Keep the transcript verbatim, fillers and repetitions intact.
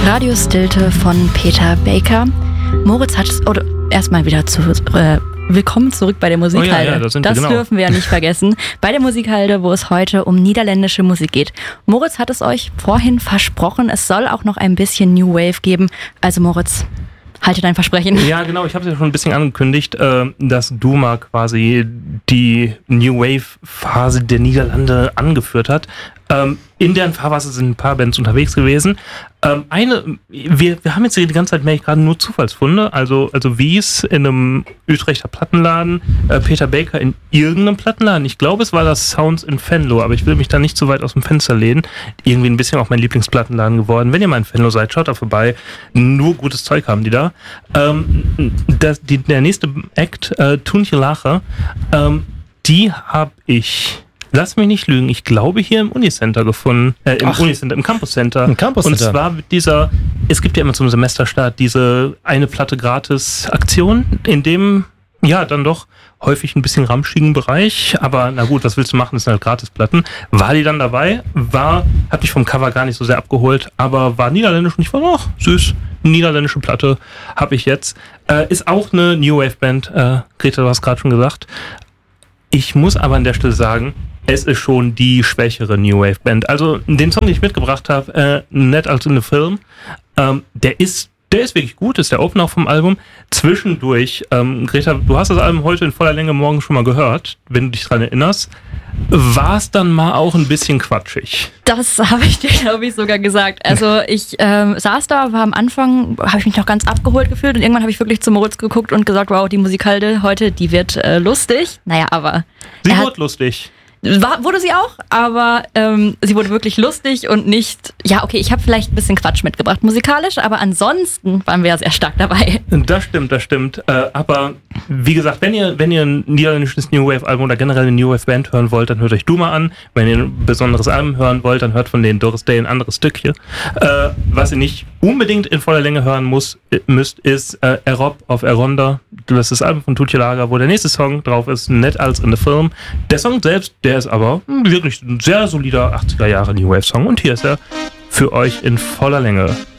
Radio Stilte von Peter Baker. Moritz hat es, oder erstmal wieder zu, äh, willkommen zurück bei der Musikhalde. Oh ja, ja, das das wir genau. dürfen wir ja nicht vergessen. Bei der Musikhalde, wo es heute um niederländische Musik geht. Moritz hat es euch vorhin versprochen, es soll auch noch ein bisschen New Wave geben. Also Moritz, halte dein Versprechen. Ja, genau. Ich habe es ja schon ein bisschen angekündigt, dass Duma quasi die New Wave-Phase der Niederlande angeführt hat. In deren Fahrwasser sind ein paar Bands unterwegs gewesen. Eine, wir, wir haben jetzt die ganze Zeit, merke ich gerade, nur Zufallsfunde. Also, also Wies in einem Utrechter Plattenladen, Peter Baker in irgendeinem Plattenladen. Ich glaube, es war das Sounds in Venlo, aber ich will mich da nicht zu weit aus dem Fenster lehnen. Irgendwie ein bisschen auch mein Lieblingsplattenladen geworden. Wenn ihr mal in Venlo seid, schaut da vorbei. Nur gutes Zeug haben die da. Ähm, das, die, der nächste Act, äh, Tuntje Lacher, ähm, die habe ich... Lass mich nicht lügen, ich glaube hier im Unicenter gefunden, äh, im Ach, Unicenter, im Campus Center. Im Campus Center. Und zwar mit dieser, es gibt ja immer zum Semesterstart diese eine Platte gratis Aktion, in dem, ja, dann doch häufig ein bisschen ramschigen Bereich, aber na gut, was willst du machen, das sind halt Gratisplatten. War die dann dabei, war, hat mich vom Cover gar nicht so sehr abgeholt, aber war niederländisch und ich war, ach, süß, niederländische Platte habe ich jetzt. Äh, ist auch eine New Wave Band, äh, Greta, du hast gerade schon gesagt. Ich muss aber an der Stelle sagen, es ist schon die schwächere New Wave Band. Also den Song, den ich mitgebracht habe, äh, Net als in the Film, ähm, der ist der ist wirklich gut, ist der Opener vom Album. Zwischendurch, ähm, Greta, du hast das Album heute in voller Länge morgen schon mal gehört, wenn du dich dran erinnerst. War es dann mal auch ein bisschen quatschig? Das habe ich dir, glaube ich, sogar gesagt. Also ich ähm, saß da, war am Anfang, habe ich mich noch ganz abgeholt gefühlt und irgendwann habe ich wirklich zu Moritz geguckt und gesagt, wow, die Musikhalde heute, die wird äh, lustig. Naja, aber... Sie wurde lustig. War, wurde sie auch, aber ähm, sie wurde wirklich lustig und nicht, ja okay, ich habe vielleicht ein bisschen Quatsch mitgebracht musikalisch, aber ansonsten waren wir ja sehr stark dabei. Das stimmt, das stimmt. Äh, aber wie gesagt, wenn ihr wenn ihr ein niederländisches New Wave Album oder generell eine New Wave Band hören wollt, dann hört euch Duma an. Wenn ihr ein besonderes Album hören wollt, dann hört von den Doris Day ein anderes Stückchen. Äh, was ihr nicht unbedingt in voller Länge hören muss, müsst, ist äh, Erop auf Eronda. Das ist das Album von Tuntje Lacher, wo der nächste Song drauf ist, Net als in the Film. Der Song selbst, der ist aber wirklich ein sehr solider achtziger Jahre New Wave Song und hier ist er für euch in voller Länge.